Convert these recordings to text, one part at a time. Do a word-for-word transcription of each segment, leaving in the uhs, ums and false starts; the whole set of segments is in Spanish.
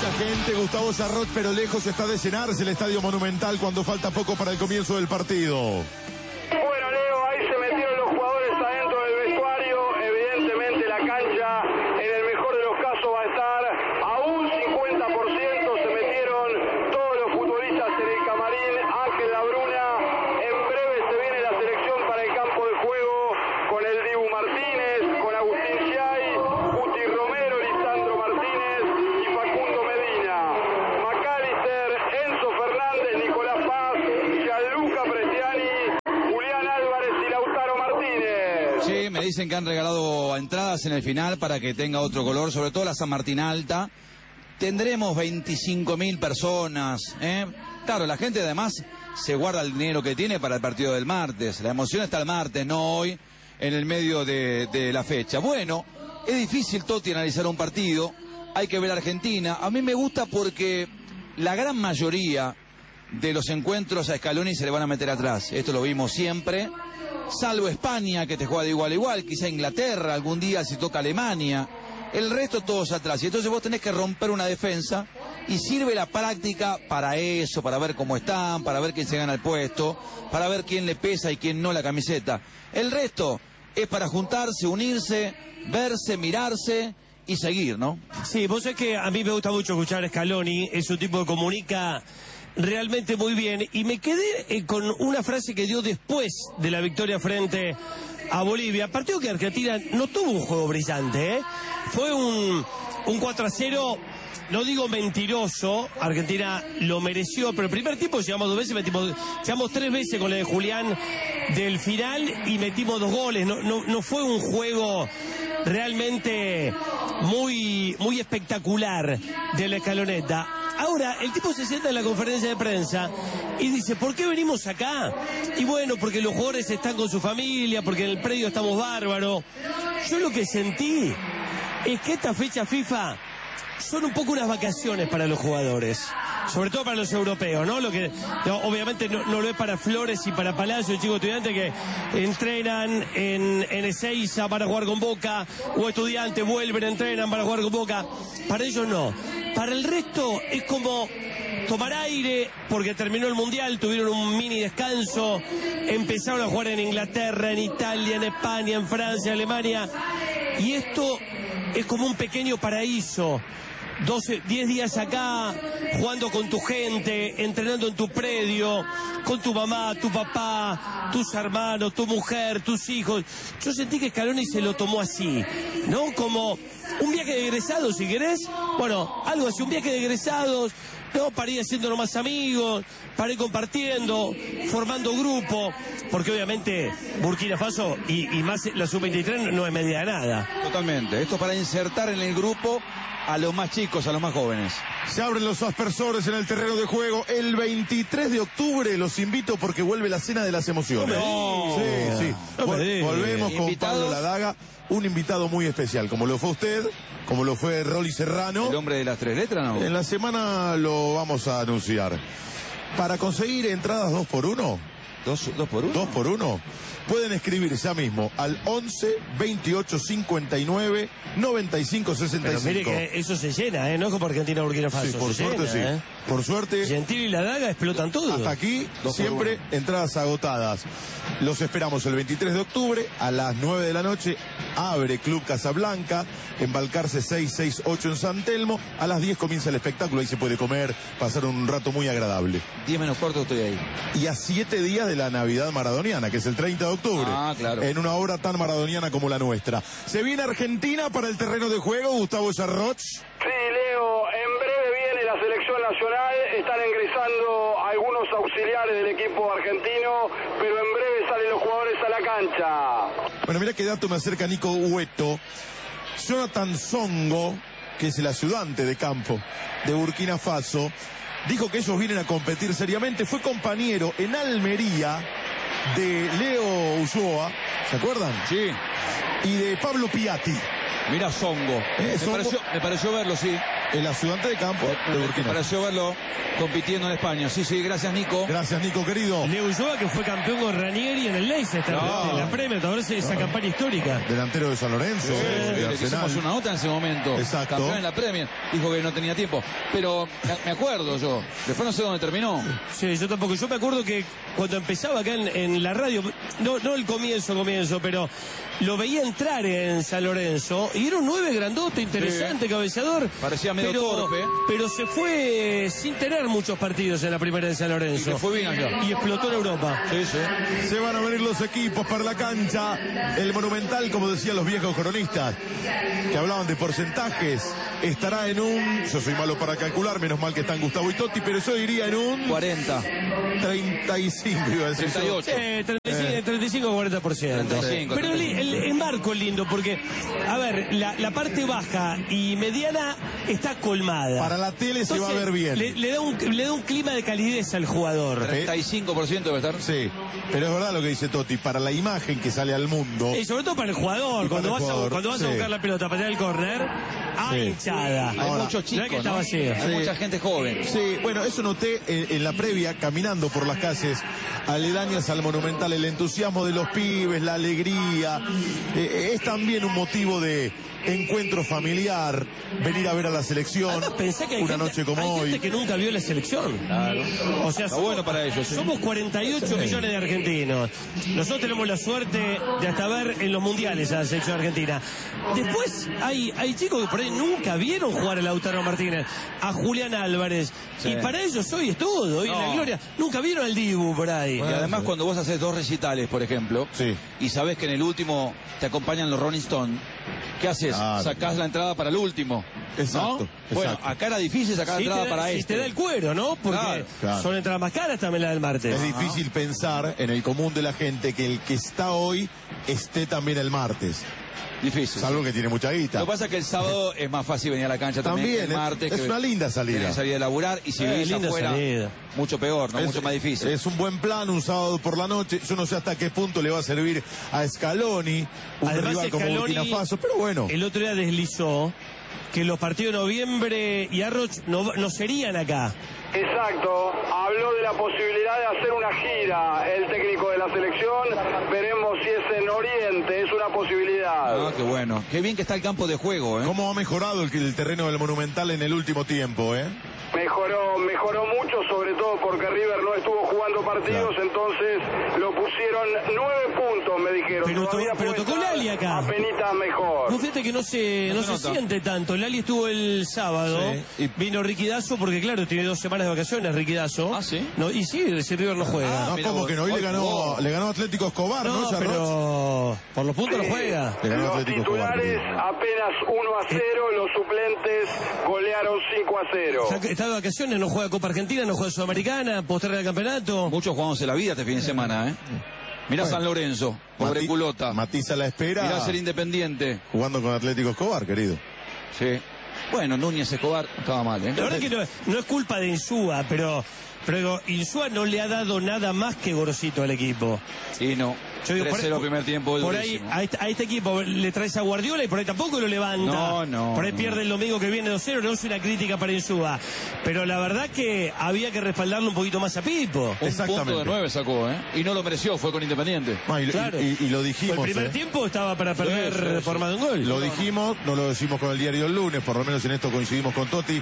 mucha gente, Gustavo Sarrot, pero lejos está de llenarse el Estadio Monumental cuando falta poco para el comienzo del partido. Bueno, Leo, ahí se metieron los jugadores adentro del vestuario. Evidentemente la cancha, en el mejor de los casos, va a estar a un cincuenta por ciento. Se metieron todos los futbolistas en el camarín. Ángel Labruna, en breve se viene la selección para el campo de juego con el Dibu Martínez, con Agustín Giai, Guti Romero, Lisandro Martínez y Facundo Medina. Macalister, Enzo Fernández, Nicolás Paz, Gianluca Prestiani, Julián Álvarez y Lautaro Martínez. Sí, me dicen que han regalado entradas en el final para que tenga otro color, sobre todo la San Martín Alta. Tendremos veinticinco mil personas, ¿eh? Claro, la gente además se guarda el dinero que tiene para el partido del martes. La emoción está el martes, no hoy, en el medio de, de la fecha. Bueno, es difícil, Totti, analizar un partido. Hay que ver a Argentina. A mí me gusta porque la gran mayoría de los encuentros a Scaloni se le van a meter atrás. Esto lo vimos siempre. Salvo España, que te juega de igual a igual. Quizá Inglaterra, algún día si toca Alemania. El resto todos atrás. Y entonces vos tenés que romper una defensa. Y sirve la práctica para eso, para ver cómo están, para ver quién se gana el puesto, para ver quién le pesa y quién no la camiseta. El resto es para juntarse, unirse, verse, mirarse y seguir, ¿no? Sí, vos sabés que a mí me gusta mucho escuchar a Scaloni, es un tipo que comunica realmente muy bien, y me quedé eh, con una frase que dio después de la victoria frente a Bolivia, partido que Argentina no tuvo un juego brillante, ¿eh? Fue un, un cuatro a cero, no digo mentiroso, Argentina lo mereció, pero el primer tiempo llegamos dos veces, metimos, llegamos tres veces con la de Julián del final y metimos dos goles, no, no, no fue un juego realmente muy, muy espectacular de la Escaloneta. Ahora, el tipo se sienta en la conferencia de prensa y dice, ¿por qué venimos acá? Y bueno, porque los jugadores están con su familia, porque en el predio estamos bárbaros. Yo lo que sentí es que esta fecha FIFA son un poco unas vacaciones para los jugadores, sobre todo para los europeos, ¿no? Lo que no, obviamente no, no lo es para Flores y para Palacio, chicos estudiantes que entrenan en, en Ezeiza para jugar con Boca, o estudiantes vuelven, entrenan para jugar con Boca. Para ellos no. Para el resto es como tomar aire, porque terminó el Mundial, tuvieron un mini descanso, empezaron a jugar en Inglaterra, en Italia, en España, en Francia, Alemania, y esto es como un pequeño paraíso. doce, diez días acá, jugando con tu gente, entrenando en tu predio, con tu mamá, tu papá, tus hermanos, tu mujer, tus hijos. Yo sentí que Scaloni se lo tomó así, ¿no? Como un viaje de egresados, si querés. Bueno, algo así, un viaje de egresados, ¿no? Para ir haciéndonos más amigos, para ir compartiendo, formando grupo, porque obviamente Burkina Faso y, y más la sub veintitrés no es medida de nada. Totalmente, esto es para insertar en el grupo a los más chicos, a los más jóvenes. Se abren los aspersores en el terreno de juego. El veintitrés de octubre los invito porque vuelve la cena de las emociones. No. Sí, sí. No Vol- volvemos con Invitados. Pablo Ladaga, un invitado muy especial, como lo fue usted, como lo fue Rolly Serrano. ¿El hombre de las tres letras, no? En la semana lo vamos a anunciar. Para conseguir entradas dos por uno, ¿Dos, dos por uno? dos por uno, pueden escribir ya mismo al once, veintiocho, cincuenta y nueve, noventa y cinco, sesenta y Pero cinco. mire que eso se llena, ¿eh? No como Argentina Burkina Faso. Sí, por se suerte llena, sí. ¿eh? Por suerte. Gentil y la daga explotan todo. Hasta aquí, Dos por siempre entradas agotadas. Los esperamos el veintitrés de octubre a las nueve de la noche. Abre Club Casablanca, en Balcarce seiscientos sesenta y ocho en San Telmo. A las diez comienza el espectáculo, ahí se puede comer, pasar un rato muy agradable. Diez menos cuarto estoy ahí. Y a siete días de la Navidad maradoniana, que es el treinta de octubre. Ah, claro. En una obra tan maradoniana como la nuestra. Se viene Argentina para el terreno de juego, Gustavo Sarroch. Sí, Leo, en breve viene la selección nacional, están ingresando algunos auxiliares del equipo argentino, pero en breve salen los jugadores a la cancha. Bueno, mira qué dato me acerca Nico Hueto. Jonathan Songo, que es el ayudante de campo de Burkina Faso, dijo que ellos vienen a competir seriamente. Fue compañero en Almería de Leo Ulloa, ¿se acuerdan? Sí. Y de Pablo Piatti. Mira Songo. Eh, me, Songo. Pareció, me pareció verlo, sí. el ayudante de campo de Burkina. Me pareció verlo compitiendo en España. Sí, sí, gracias, Nico. Gracias, Nico, querido. Leo Ulloa, que fue campeón con Ranieri en el Leicester, No. en la Premier, a ver esa No. campaña histórica. Delantero de San Lorenzo, Sí, de le Arsenal. hicimos una nota en ese momento. Exacto. Campeón en la Premier. Dijo que no tenía tiempo. Pero me- me acuerdo yo. Después no sé dónde terminó. Sí, yo tampoco. Yo me acuerdo que cuando empezaba acá en, en la radio, no, no el comienzo, comienzo, pero lo veía entrar en San Lorenzo y era un nueve grandote, interesante, cabeceador. Parecía medio pero, torpe. Pero se fue sin tener muchos partidos en la primera de San Lorenzo. Y le fue bien allá. Y explotó en Europa. Sí, sí. Se van a venir los equipos para la cancha. El Monumental, como decían los viejos cronistas, que hablaban de porcentajes, estará en un... Yo soy malo para calcular, menos mal que están Gustavo y Totti, pero yo diría en un cuarenta. treinta y cinco, iba a decir yo. treinta y ocho. Eh, treinta y cinco, treinta y cinco cuarenta por ciento. treinta y cinco, Pero el, treinta y cinco. el- el marco es lindo porque, a ver, la, la parte baja y mediana está colmada. Para la tele se va a Entonces, ver bien. Le, le da un, le da un clima de calidez al jugador. treinta y cinco por ciento debe estar. Sí, pero es verdad lo que dice Totti, para la imagen que sale al mundo. Y sobre todo para el jugador, Y para cuando el vas, jugador, a, cuando vas sí. a buscar la pelota para tirar el córner, hay Sí. hinchada. Hay Ahora, muchos no chicos, es que está ¿no? vacío. Hay Sí. mucha gente joven. Sí, bueno, eso noté en, en la previa, caminando por las calles aledañas al Monumental, el entusiasmo de los pibes, la alegría. Eh, es también un motivo de encuentro familiar, venir a ver a la selección, Además, pensé que hay una gente, noche como hay hoy. gente que nunca vio la selección. Claro. O sea, Está bueno para ellos, sí. Somos cuarenta y ocho millones de argentinos. Nosotros tenemos la suerte de hasta ver en los mundiales a la selección argentina. Después hay, hay chicos que por ahí nunca vieron jugar a Lautaro Martínez, a Julián Álvarez. Sí. Y para ellos hoy es todo, hoy es No. la gloria. Nunca vieron al Dibu por ahí. Y además cuando vos haces dos recitales, por ejemplo, Sí. y sabés que en el último te acompañan los Rolling Stones, ¿qué haces? Claro. Sacás la entrada para el último. Exacto, ¿no? Bueno, exacto. acá era difícil sacar la Sí, entrada te da, para sí este. te da el cuero, ¿no? Porque Claro, claro. son entradas más caras también la del martes. Es difícil pensar en el común de la gente que el que está hoy esté también el martes, Difícil. salvo que tiene mucha guita. Lo que pasa es que el sábado es más fácil venir a la cancha también, También, que el martes. es que una linda salida. tenés que salir a laburar y si Eh, vivís linda afuera, salida. mucho peor, ¿no? Es- mucho más difícil. Es un buen plan, un sábado por la noche. Yo no sé hasta qué punto le va a servir a Scaloni, un Además, rival como Scaloni, Burkina Faso, pero bueno. El otro día deslizó que los partidos de noviembre y Arroch no, no serían acá. Exacto, habló de la posibilidad de hacer una gira el técnico de la selección, veremos si es en Oriente, es una posibilidad. Ah, qué bueno. Qué bien que está el campo de juego, ¿eh? ¿Cómo ha mejorado el, el terreno del Monumental en el último tiempo, eh? Mejoró, mejoró mucho, sobre todo porque River no estuvo jugando partidos, Claro. entonces lo pusieron nueve puntos, me dijeron. Pero to- Todavía pero puede tocó estar Lali acá. apenitas mejor. No, fíjate que no se, no No se se nota. siente tanto. Lali estuvo el sábado, Sí, y- vino Riquidazo, porque claro, tiene dos semanas de vacaciones Riquidazo. Ah, ¿sí? No, y sí, si River no juega. Ah, No, mira como vos. que no, hoy le Hoy ganó, jugó. le ganó Atlético Escobar, ¿no? No, Esa Roch? pero por los puntos no Sí. juega. Le ganó Los Atlético Escobar. titulares apenas uno a cero, los suplentes golearon cinco a cero. O sea, que está de vacaciones, no juega Copa Argentina, no juega Sudamericana, posterga el campeonato. Muchos jugamos en la vida este fin de semana, ¿eh? Mirá Bueno. San Lorenzo, pobre Mati- culota. Matiza la espera Mirá ser Independiente. jugando con Atlético Escobar, querido. Sí. Bueno, Núñez Escobar no estaba mal, ¿eh? La verdad que no, no es culpa de Insúa, pero, pero digo, Insúa no le ha dado nada más que Gorosito al equipo. Y no. Yo digo, tres cero primer tiempo. por ahí durísimo. a este, a este equipo le traes a Guardiola y por ahí tampoco lo levanta. No, no, Por ahí no. pierde el domingo que viene dos cero, no es una crítica para Insúa. Pero la verdad que había que respaldarlo un poquito más a Pipo. Un Exactamente. punto de nueve sacó, ¿eh? Y no lo mereció, fue con Independiente. Ah, y, Claro. y- y lo El dijimos, primer eh. tiempo estaba para perder Sí, sí, sí. por más de un gol. Lo dijimos, no lo decimos con el diario el lunes, por lo menos en esto coincidimos con Totti,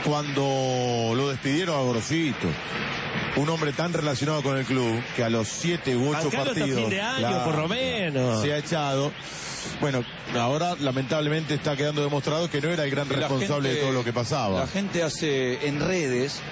cuando lo despidieron a Gorosito. Un hombre tan relacionado con el club que a los siete u ocho Bancalo hasta partidos fin de año, claro, por lo menos. se ha echado. Bueno, ahora lamentablemente está quedando demostrado que no era el gran La responsable gente- de todo lo que pasaba. La gente hace en redes,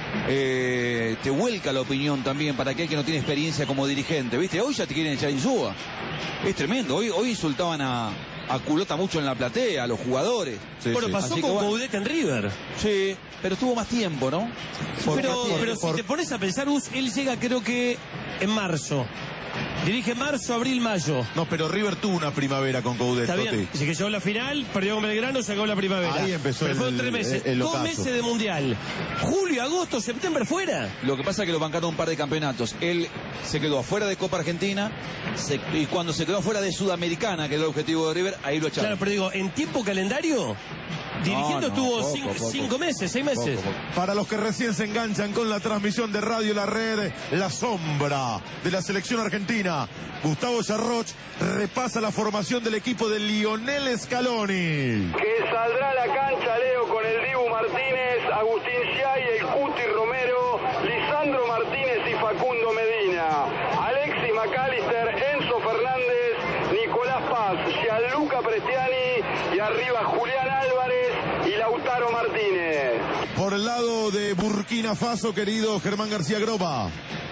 eh, te vuelca la opinión también para aquel que no tiene experiencia como dirigente. ¿Viste? Hoy ya te quieren echar Insúa. Es tremendo. Hoy, hoy insultaban a, a Culota mucho en la platea, a los jugadores. Sí, Bueno, sí. pasó Así que con bueno. Coudet en River. Sí, pero tuvo más tiempo, ¿no? Por- pero por- pero por- si te pones a pensar, Gus, él llega creo que en marzo. Dirige marzo, abril, mayo. No, pero River tuvo una primavera con Coudet, Está bien. Totti. Dice que llegó a la final, perdió con Belgrano, sacó la primavera. Ahí empezó Pero fueron el- tres meses. el- el Dos ocaso. meses de mundial. Julio, agosto, septiembre fuera. Lo que pasa es que lo bancaron un par de campeonatos. Él se quedó afuera de Copa Argentina se- y cuando se quedó afuera de Sudamericana, que era el objetivo de River, ahí lo echaron. Claro, pero digo, en tiempo calendario, Dirigiendo no, estuvo poco, cinco, poco. cinco meses, seis meses. Poco, poco. Para los que recién se enganchan con la transmisión de Radio La Red, la sombra de la selección argentina, Gustavo Yarroch, repasa la formación del equipo de Lionel Scaloni. Que saldrá a la cancha, Leo, con el Dibu Martínez, Agustín Giai, el Cuti Romero, Lisandro Martínez y Facundo Medina, Alexis McAllister, Enzo Fernández, Nicolás Paz, Gianluca Prestiani y arriba Julián Álvarez y Lautaro Martínez. Por el lado de Burkina Faso, querido Germán García Groba.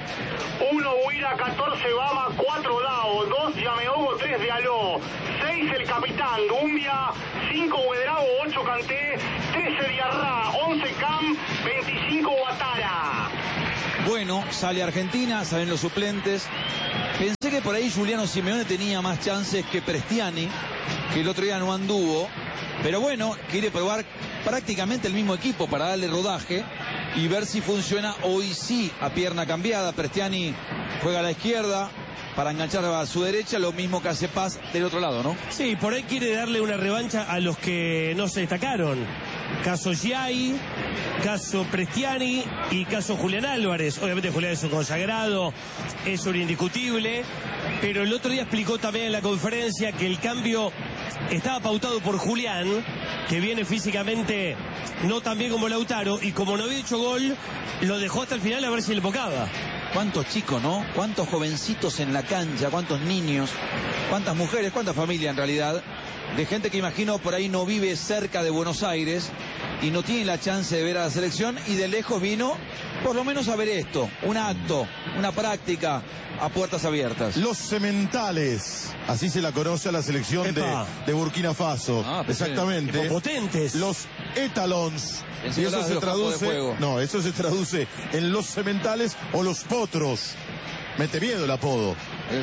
uno Huira, catorce Bama, cuatro Dao, dos Yameogo, tres de Aló, seis el capitán Dumbia, cinco Huedrago, ocho Canté, trece Diarra, once Cam, veinticinco Guatara. Bueno, sale Argentina, salen los suplentes. Pensé que por ahí Giuliano Simeone tenía más chances que Prestiani, que el otro día no anduvo. Pero bueno, quiere probar prácticamente el mismo equipo para darle rodaje y ver si funciona hoy sí a pierna cambiada. Prestiani juega a la izquierda para enganchar a su derecha, lo mismo que hace Paz del otro lado, ¿no? Sí, por ahí quiere darle una revancha a los que no se destacaron. Caso Giai, caso Prestiani y caso Julián Álvarez. Obviamente Julián es un consagrado, es un indiscutible, pero el otro día explicó también en la conferencia que el cambio estaba pautado por Julián, que viene físicamente no tan bien como Lautaro, y como no había hecho gol, lo dejó hasta el final a ver si le embocaba. Cuántos chicos, ¿no? Cuántos jovencitos en la cancha, cuántos niños, cuántas mujeres, cuánta familia en realidad, de gente que imagino por ahí no vive cerca de Buenos Aires y no tiene la chance de ver a la selección y de lejos vino por lo menos a ver esto, un acto, una práctica a puertas abiertas. Los sementales, así se la conoce a la selección de, de Burkina Faso. Ah, exactamente. Potentes. Los etalons. Pensé Y que eso hablabas se de los campos de traduce, juego. no, eso se traduce en los sementales o los potros. Mete miedo el apodo.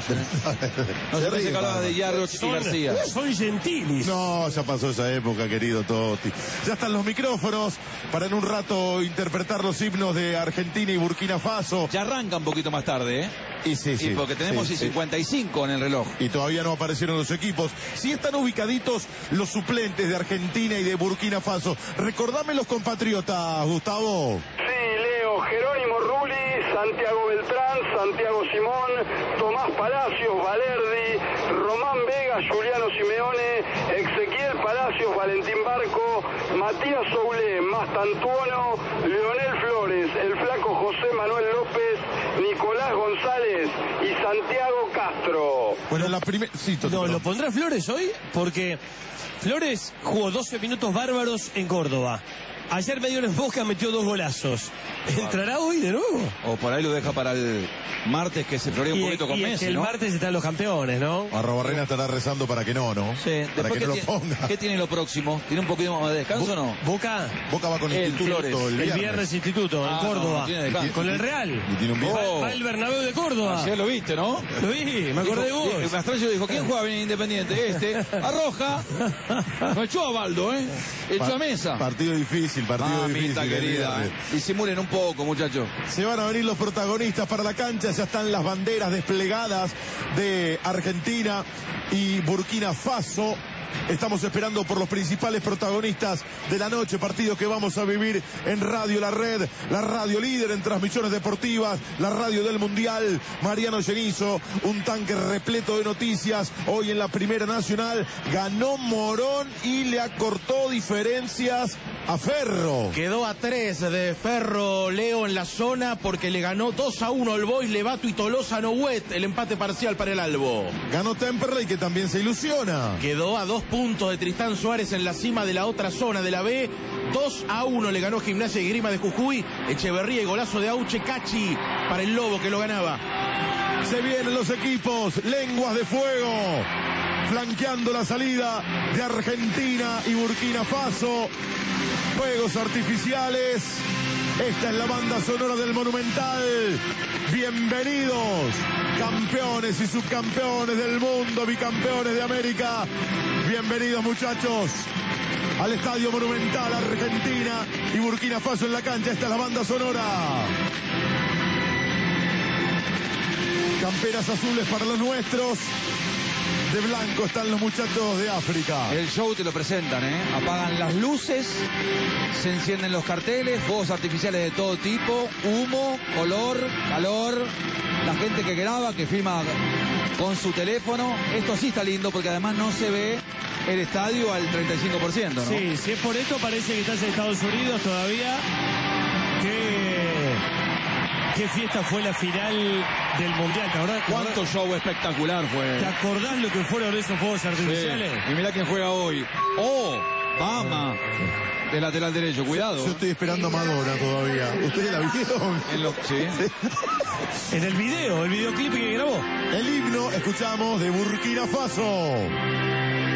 No Se se pensé ríe, que hablabas de Yarroch y Son, García. son gentilis. No, ya pasó esa época, querido Totti. Ya están los micrófonos para en un rato interpretar los himnos de Argentina y Burkina Faso. Ya arranca un poquito más tarde, ¿eh? Y sí, sí. Y porque tenemos sí, y sí. cincuenta y cinco en el reloj. Y todavía no aparecieron los equipos. Sí están ubicaditos los suplentes de Argentina y de Burkina Faso. Recordame los compatriotas, Gustavo. Sí, Leo, Jerónimo Rulli, Santiago Beltrán, Santiago Simón, Tomás Palacios, Valerdi, Román Vega, Giuliano Simeone, Ezequiel Palacios, Valentín Barco, Matías Soulé, Mastantuono, Leonel Flores, el flaco José Manuel López, Nicolás González y Santiago Castro. Bueno, la primera... Sí, Totti, No, perdón. ¿lo pondrá Flores hoy? Porque Flores jugó doce minutos bárbaros en Córdoba. Ayer medio en Boca, metió dos golazos. ¿Entrará hoy de nuevo? O por ahí lo deja para el martes que se florea un Y, poquito con y es que Messi, el ¿no? martes están los campeones, ¿no? Arrobarrena estará rezando para que no, ¿no? Sí, Para después que no ¿qué, lo tiene, ponga. ¿qué tiene lo próximo? ¿Tiene un poquito más de descanso o no? Boca, Boca va con El Instituto Flores. el el viernes. viernes Instituto, Ah, en no, Córdoba. no tiene descanso. Con el Real. Y tiene un viernes. Oh. Va el Bernabéu de Córdoba. Ayer lo viste, ¿no? Lo vi, me acordé de Dijo- vos. dijo- Mastrello dijo, ¿quién juega bien en Independiente? Este, Arroja. No echó a Baldo, ¿eh? Echó a Pa- Mesa. Partido difícil, partido difícil. Mamita el querida, viernes. ¿eh? Disimulen un poco, muchachos. Se van a venir los protagonistas para la cancha, ya están las banderas desplegadas de Argentina y Burkina Faso. Estamos esperando por los principales protagonistas de la noche, partido que vamos a vivir en Radio La Red, la radio líder en transmisiones deportivas, la radio del Mundial. Mariano Genizo, un tanque repleto de noticias. Hoy en la Primera Nacional ganó Morón y le acortó diferencias a Ferro. Quedó a tres de Ferro Leo en la zona porque le ganó dos a uno el Boys, Levato y Tolosa Nohuet, el empate parcial para el Albo. Ganó Temperley, que también se ilusiona. Quedó a dos puntos de Tristán Suárez en la cima de la otra zona de la B. dos a uno le ganó Gimnasia y Grima de Jujuy. Echeverría y golazo de Auche Cachi para el Lobo que lo ganaba. Se vienen los equipos, lenguas de fuego, flanqueando la salida de Argentina y Burkina Faso. Fuegos artificiales. Esta es la banda sonora del Monumental. Bienvenidos, campeones y subcampeones del mundo, bicampeones de América. Bienvenidos, muchachos, al Estadio Monumental. Argentina y Burkina Faso en la cancha. Esta es la banda sonora. Camperas azules para los nuestros. De blanco están los muchachos de África. El show te lo presentan, ¿eh? Apagan las luces, se encienden los carteles, fuegos artificiales de todo tipo, humo, color, calor, la gente que graba, que filma con su teléfono. Esto sí está lindo porque además no se ve el estadio al treinta y cinco por ciento, ¿no? Sí, si es por esto parece que estás en Estados Unidos todavía. Qué, qué fiesta fue la final del Mundial, ¿te acordás? Cuánto show espectacular fue. ¿Te acordás lo que fueron esos fuegos artificiales? Sí. Y mirá quién juega hoy. ¡Oh! Bama. De lateral derecho, cuidado. Yo estoy esperando a Madonna todavía. ¿Ustedes la vieron? En lo, sí. En el video, el videoclip que grabó. El himno escuchamos de Burkina Faso.